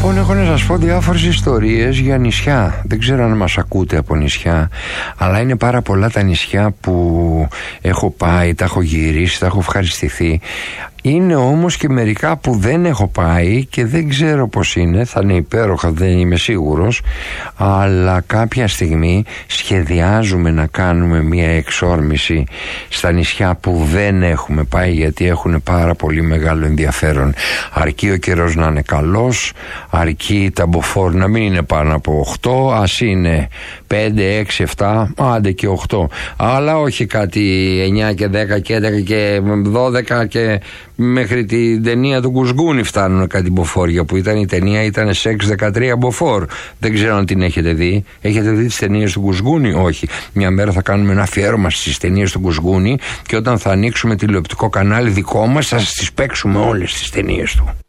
Λοιπόν, έχω να σας πω διάφορες ιστορίες για νησιά. Δεν ξέρω αν μας ακούτε από νησιά, αλλά είναι πάρα πολλά τα νησιά που έχω πάει, τα έχω γυρίσει, τα έχω ευχαριστηθεί. Είναι όμως και μερικά που δεν έχω πάει και δεν ξέρω πως είναι. Θα είναι υπέροχα, δεν είμαι σίγουρος, αλλά κάποια στιγμή σχεδιάζουμε να κάνουμε μια εξόρμηση στα νησιά που δεν έχουμε πάει, γιατί έχουν πάρα πολύ μεγάλο ενδιαφέρον. Αρκεί ο καιρός να είναι καλός, αρκεί τα μποφόρ να μην είναι πάνω από 8, ας είναι 5, 6, 7, άντε και 8, αλλά όχι κάτι 9 και 10 και 11 και 12 και μέχρι την ταινία του Γκουσγκούνη φτάνουν κάτι μποφόρια, που η ταινία ήταν σεξ 13 μποφόρ. Δεν ξέρω αν την έχετε δει. Έχετε δει τις ταινίες του Γκουσγκούνη? Όχι. Μια μέρα θα κάνουμε ένα αφιέρωμα στις ταινίες του Γκουσγκούνη και όταν θα ανοίξουμε τηλεοπτικό κανάλι δικό μας θα σας τις παίξουμε όλες τις ταινίες του.